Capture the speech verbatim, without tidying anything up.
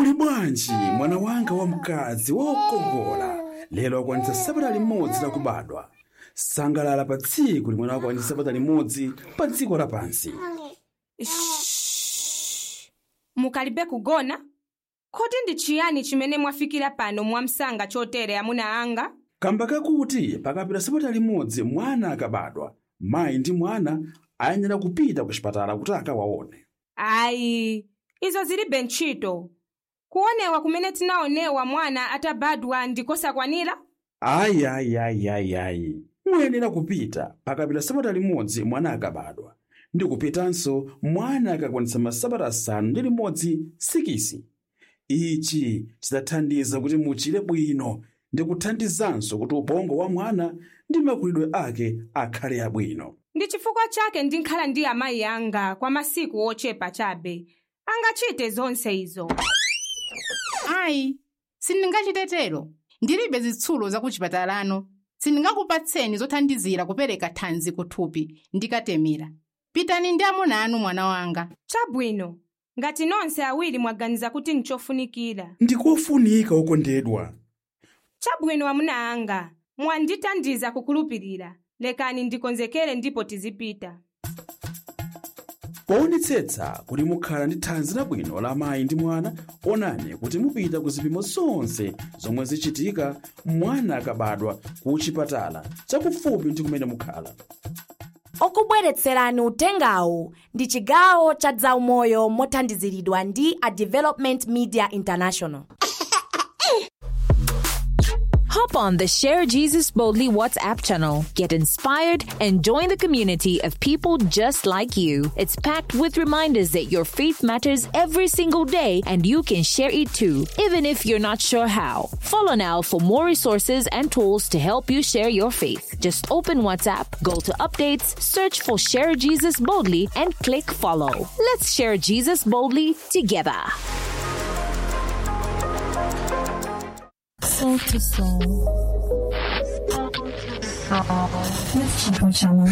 Uli bwanji mwana wanga wamkazi wokongola. Lelo akwanitsa sabata limodzi la kubadwa. Sangalala pa tsiku limene akwanitsa sabata limodzi pa dziko lapansi. Mukalibe kugona? Kodi ndi chiyani chimene mwafikira pano mwamsanga chotere amuna anga? Kamba kakuti pakapita sabata limodzi mwana akabadwa, mayi ndi mwana ayenera kupita ku chipatala kuti akawaone. Ayi, izo zilibe ntchito. Kuonewa kumene tinaonewa mwana atabadwa ndikosakwanira? Ayi ayi ayi ayi ayi. Muyenera kupita pakapita sabata limodzi mwana akabadwa. Ndi kupitanso mwana akakwanitsa masabata asanu ndi limodzi sikisi. Ichi chidzathandiza kuti muchire bwino ndi kuthandizanso kuti ubongo wa mwana ndi makulidwe ake akhale abwino. Ndi chifukwa chake ndinkhala ndi amayi anga kwa masiku ochepa chabe. Angachite zonse izo. Ayi, sindingachitetero. Ndilibe zitsulo zakuchipatalano. Sindingakupatseni zothandizira kupereka thanzi kuthupi ndikatemera. Pitani ndi amuna anu mwana wanga. Chabwino. Ngati nonse awiri mwaganiza kuti nchofunikira. Ndikofunika okondedwa. Chabwino amuna anga. Mwandithandiza kukhulupirira. Lekani ndikonzekere ndipo tizipita. Poonetsetsa kuti mukhala ndi thanzi labwino la mayi ndi mwana, onani kuti mupita ku zipimo zonse zomwe zichitika mwana akabadwa ku chipatala chakufupi ndi kumene mukhala. Okubweretserani utengawu ndi chigawo cha zaumoyo mothandiziridwa ndi a Development Media International. Hop on the Share Jesus Boldly WhatsApp channel. Get inspired and join the community of people just like you. It's packed with reminders that your faith matters every single day and you can share it too, even if you're not sure how. Follow now for more resources and tools to help you share your faith. Just open WhatsApp, go to updates, search for Share Jesus Boldly and click follow. Let's share Jesus boldly together. Soul to soul. Oh, let's check on Shalom.